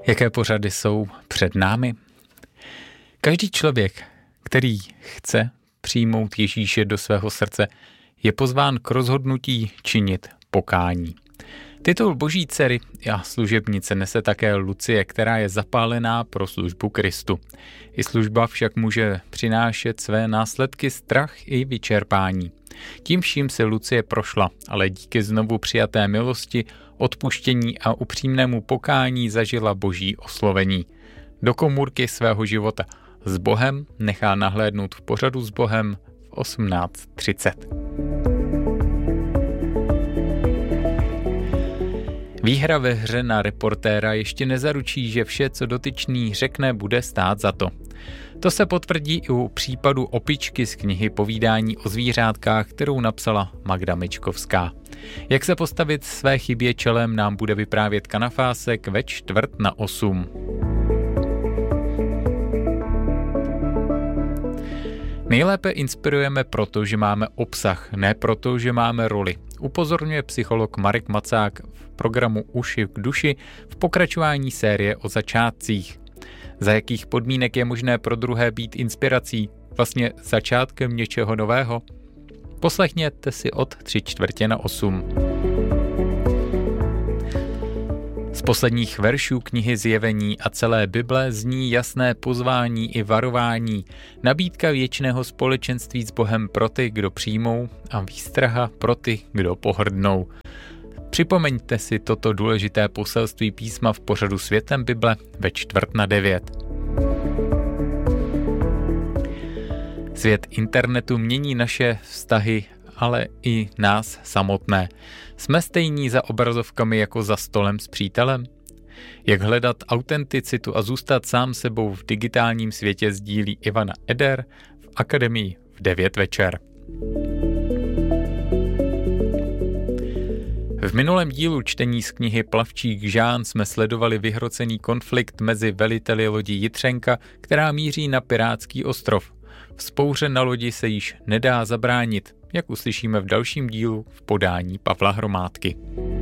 Jaké pořady jsou před námi? Každý člověk, který chce přijmout Ježíše do svého srdce, je pozván k rozhodnutí činit pokání. Titul Boží dcery a služebnice nese také Lucie, která je zapálená pro službu Kristu. I služba však může přinášet své následky, strach i vyčerpání. Tím vším se Lucie prošla, ale díky znovu přijaté milosti, odpuštění a upřímnému pokání zažila Boží oslovení. Do komůrky svého života s Bohem nechá nahlédnout v pořadu s Bohem v 18:30. Výhra ve hře na reportéra ještě nezaručí, že vše, co dotyčný řekne, bude stát za to. To se potvrdí i u případu opičky z knihy Povídání o zvířátkách, kterou napsala Magda Mičkovská. Jak se postavit své chybě čelem, nám bude vyprávět Kanafásek ve 7:45. Nejlépe inspirujeme proto, že máme obsah, ne proto, že máme roli. Upozorňuje psycholog Marek Macák v programu Uši k duši v pokračování série o začátcích. Za jakých podmínek je možné pro druhé být inspirací, vlastně začátkem něčeho nového? Poslechněte si od 7:45. Z posledních veršů knihy Zjevení a celé Bible zní jasné pozvání i varování, nabídka věčného společenství s Bohem pro ty, kdo přijmou, a výstraha pro ty, kdo pohrdnou. Připomeňte si toto důležité poselství písma v pořadu Světem Bible ve 8:45. Svět internetu mění naše vztahy, ale i nás samotné. Jsme stejní za obrazovkami jako za stolem s přítelem? Jak hledat autenticitu a zůstat sám sebou v digitálním světě sdílí Ivana Eder v Akademii v 9 večer. V minulém dílu čtení z knihy Plavčík Žán jsme sledovali vyhrocený konflikt mezi veliteli lodi Jitřenka, která míří na Pirátský ostrov. Vzpouře na lodi se již nedá zabránit, jak uslyšíme v dalším dílu v podání Pavla Hromádky.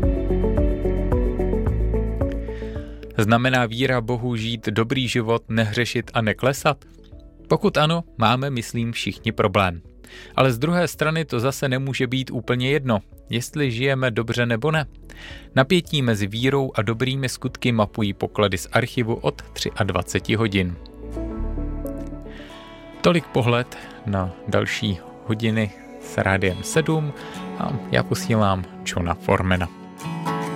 Znamená víra Bohu žít dobrý život, nehřešit a neklesat? Pokud ano, máme, myslím, všichni problém. Ale z druhé strany to zase nemůže být úplně jedno, jestli žijeme dobře nebo ne. Napětí mezi vírou a dobrými skutky mapují poklady z archivu od 23 hodin. Tolik pohled na další hodiny s Rádiem 7 a já posílám Johna Formana.